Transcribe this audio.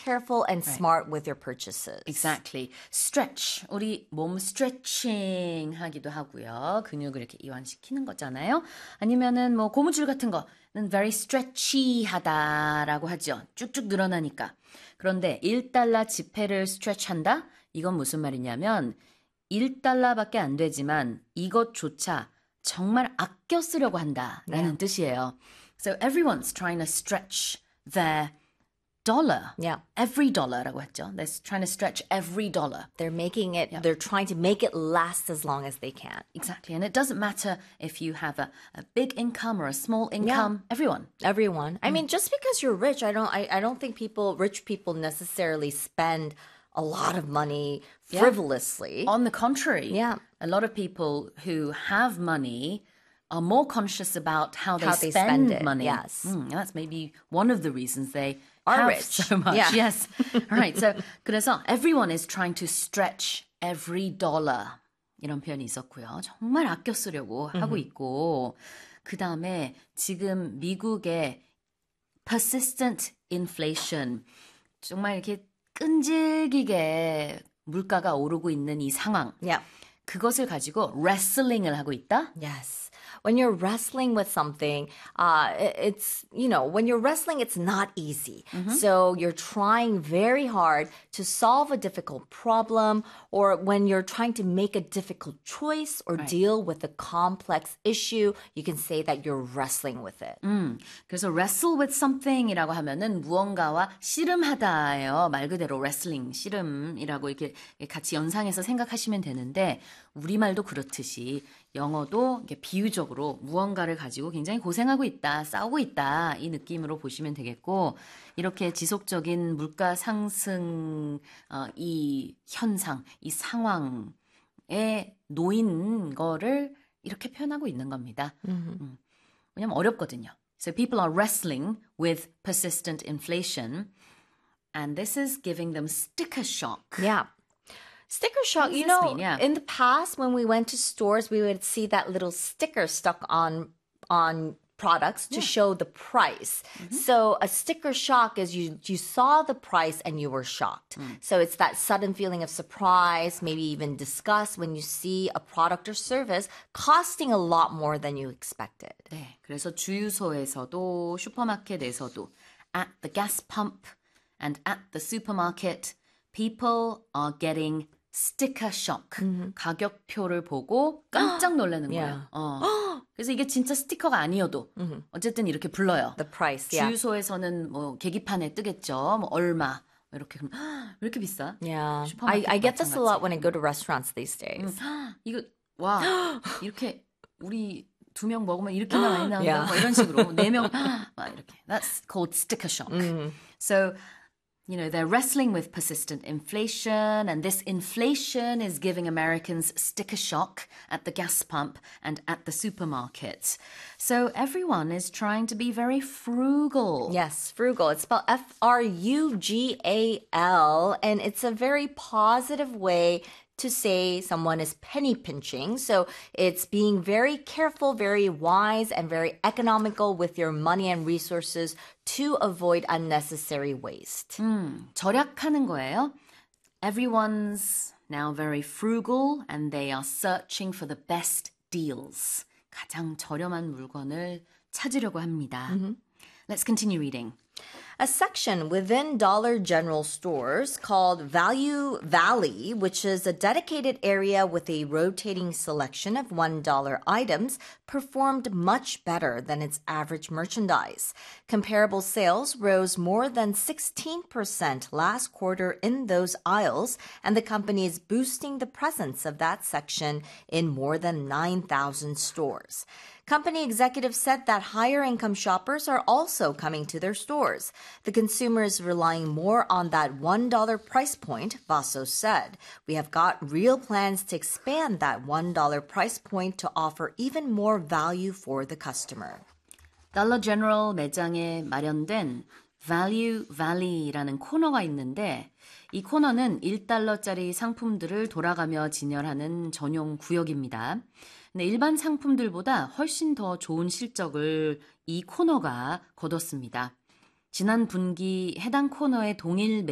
careful and smart with your purchases. Exactly. Stretch. 우리 몸 스트레칭 하기도 하고요. 근육을 이렇게 이완시키는 거잖아요. 아니면은 뭐 고무줄 같은 거는 very stretchy하다라고 하죠. 쭉쭉 늘어나니까. 그런데 1달러 지폐를 stretch한다? 이건 무슨 말이냐면 1달러밖에 안 되지만 이것조차 정말 아껴 쓰려고 한다라는 뜻이에요. So everyone's trying to stretch their dollar. Yeah. Every dollar라고 했죠. They're trying to stretch every dollar. They're making it, they're trying to make it last as long as they can. Exactly. And it doesn't matter if you have a big income or a small income. Everyone. Everyone. I mean, just because you're rich, I don't think rich people necessarily spend a lot of money frivolously. On the contrary. Yeah. A lot of people who have money are more conscious about how they they spend spend it, money. yes. And that's maybe one of the reasons they Are have rich. so much. Yeah. Yes. All right. So 그래서 everyone is trying to stretch every dollar. 이런 표현이 있었고요. 정말 아껴 쓰려고 하고 있고 그 다음에 지금 미국의 persistent inflation 정말 이렇게 끈질기게 물가가 오르고 있는 이 상황. Yeah. 그것을 가지고 wrestling을 하고 있다. Yes. When you're wrestling with something, it's, when you're wrestling, it's not easy. So you're trying very hard to solve a difficult problem, or when you're trying to make a difficult choice or deal with a complex issue, you can say that you're wrestling with it. 그래서 wrestle with something이라고 하면은 무언가와 씨름하다예요. 말 그대로 wrestling, 씨름이라고 이렇게 같이 연상해서 생각하시면 되는데 우리말도 그렇듯이 영어도 이렇게 비유적으로 무언가를 가지고 굉장히 고생하고 있다, 싸우고 있다 이 느낌으로 보시면 되겠고 이렇게 지속적인 물가 상승 이 현상, 이 상황에 놓인 거를 이렇게 표현하고 있는 겁니다. 왜냐면 어렵거든요. So people are wrestling with persistent inflation and this is giving them sticker shock. Yeah. Sticker shock, What does this mean? Yeah. in the past when we went to stores, we would see that little sticker stuck on products to show the price. So a sticker shock is you saw the price and you were shocked. So it's that sudden feeling of surprise, maybe even disgust when you see a product or service costing a lot more than you expected. 네, 그래서 주유소에서도 슈퍼마켓에서도 at the gas pump and at the supermarket, people are getting sticker shock. 가격표를 보고 깜짝 놀라는 거예요. 그래서 이게 진짜 스티커가 아니어도 어쨌든 이렇게 불러요. The price, yeah. 주유소에서는 뭐 계기판에 뜨겠죠. 뭐 얼마 이렇게 그럼 왜 이렇게 비싸? Yeah. 슈퍼마켓도 I get this a lot 마찬가지. when I go to restaurants these days. 이거 와 이렇게 우리 2명 먹으면 이렇게나 많이 나온다. Yeah. 뭐 이런 식으로 4명 막 이렇게. That's called sticker shock. So they're wrestling with persistent inflation, and this inflation is giving Americans sticker shock at the gas pump and at the supermarket. So everyone is trying to be very frugal. Yes, frugal. It's spelled F-R-U-G-A-L, and it's a very positive way to say someone is penny pinching. So it's being very careful, very wise, and very economical with your money and resources to avoid unnecessary waste. 절약하는 거예요. Everyone's now very frugal and they are searching for the best deals. 가장 저렴한 물건을 찾으려고 합니다. Let's continue reading. A section within Dollar General stores called Value Valley, which is a dedicated area with a rotating selection of $1 items, performed much better than its average merchandise. Comparable sales rose more than 16% last quarter in those aisles, and the company is boosting the presence of that section in more than 9,000 stores. Company executives said that higher income shoppers are also coming to their stores. The consumer is relying more on that $1 price point, Vaso said. We have got real plans to expand that $1 price point to offer even more value for the customer. 달러 제너럴 매장에 마련된 Value Valley라는 코너가 있는데 이 코너는 1달러짜리 상품들을 돌아가며 진열하는 전용 구역입니다. 근데 일반 상품들보다 훨씬 더 좋은 실적을 이 코너가 거뒀습니다. 지난 분기 해당 코너의 동일